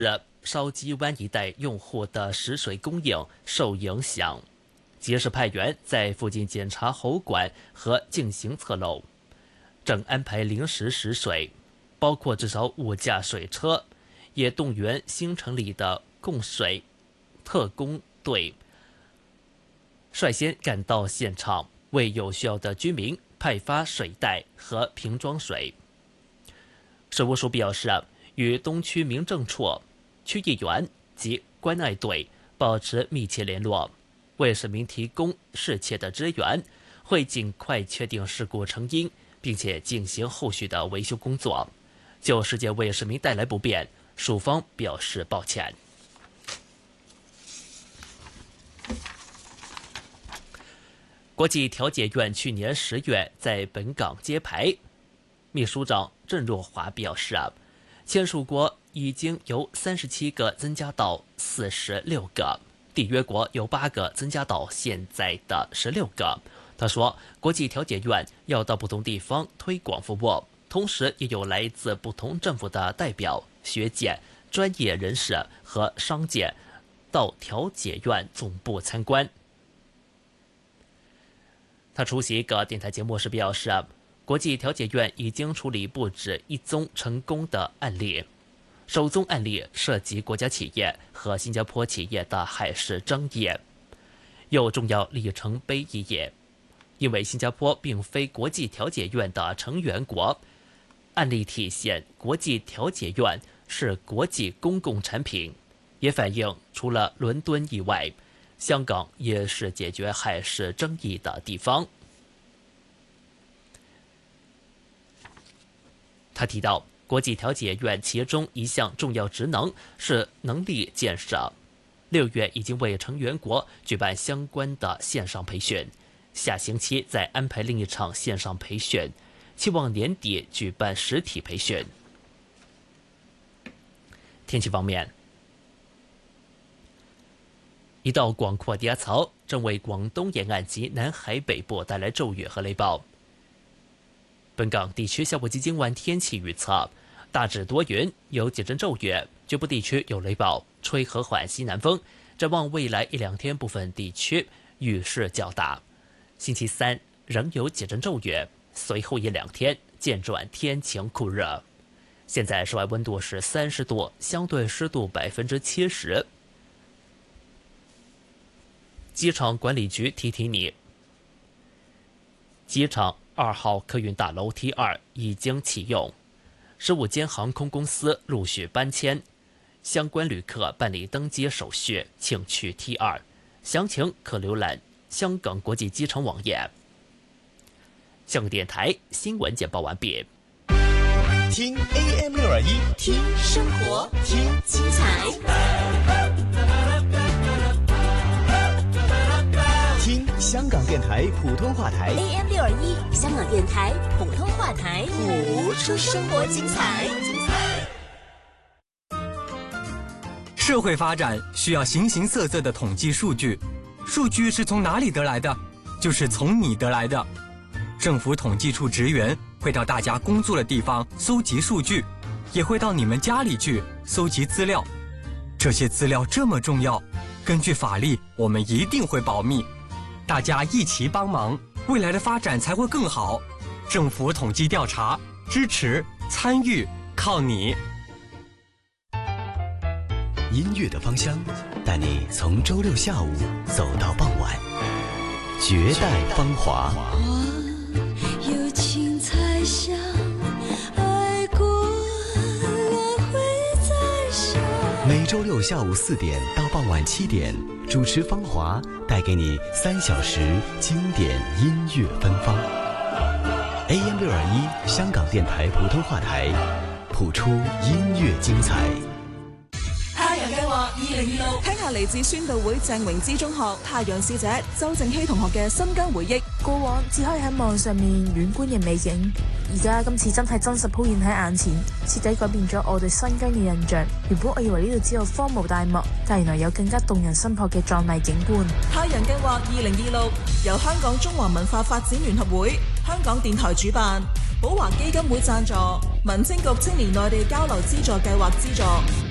烧鸡湾一带用户的食水供应受影响，及时派员在附近检查喉管和进行测漏，正安排临时食水，包括至少5架水车，也动员新成立的供水特工队率先赶到现场，为有需要的居民派发水袋和瓶装水。水务署表示，与东区民政处、区议员及关爱队保持密切联络，为市民提供适切的支援，会尽快确定事故成因，并且进行后续的维修工作。就事件为市民带来不便，署方表示抱歉。国际调解院去年10月在本港揭牌，秘书长郑若华表示，签署国已经由37个增加到46个，缔约国由8个增加到现在的16个。他说，国际调解院要到不同地方推广服务，同时也有来自不同政府的代表、学界、专业人士和商界到调解院总部参观。他出席一个电台节目时表示，国际调解院已经处理不止1宗成功的案例，首宗案例涉及国家企业和新加坡企业的海事争议，有重要里程碑意义。因为新加坡并非国际调解院的成员国，案例体现国际调解院是国际公共产品，也反映除了伦敦以外，香港也是解决海事争议的地方。他提到，国际调解院其中一项重要职能是能力建设，6月已经为成员国举办相关的线上培训，下星期再安排另一场线上培训，期望年底举办实体培训。天气方面，一道广阔低压槽正为广东沿岸及南海北部带来骤雨和雷暴。本港地区下午及今晚天气预测，大致多云，有几阵骤雨，局部地区有雷暴，吹和缓西南风。展望未来1-2天，部分地区雨势较大。星期3仍有几阵骤雨，随后1-2天渐转天晴酷热。现在室外温度是30度，相对湿度70%。机场管理局提提你，机场2号客运大楼 T2 已经启用，15间航空公司陆续搬迁，相关旅客办理登机手续，请去 T2。详情可浏览香港国际机场网页。香港电台新闻简报完毕。 听 AM621， 听生活， 听精彩。 听香港电台普通话台 AM621，香港电台普通话台， 谱出生活精彩。 社会发展需要形形色色的统计数据，数据是从哪里得来的？就是从你得来的。政府统计处职员会到大家工作的地方搜集数据，也会到你们家里去搜集资料。这些资料这么重要，根据法律，我们一定会保密。大家一起帮忙，未来的发展才会更好。政府统计调查，支持参与，靠你。 音乐的芳香，带你从周六下午走到傍晚，绝代芳华。 有青菜香，爱过了会再想。 每周六下午4点到傍晚7点，主持芳华带给你3小时经典音乐芬芳。AM621香港电台普通話台，譜出音樂精彩。 太陽計劃2026，聽下嚟自宣道會鄭榮之中學太陽使者周正熙同學嘅新疆回憶。 過往只可以喺網上面遠觀嘅美景，而家今次真係真實鋪現喺眼前，徹底改變咗我對新疆嘅印象。原本我以為呢度只有荒蕪大漠，但原來有更加動人心魄嘅壯麗景觀。 太陽計劃2026由香港中華文化發展聯合會、香港電台主辦，寶華基金會贊助，民政局青年內地交流資助計劃資助。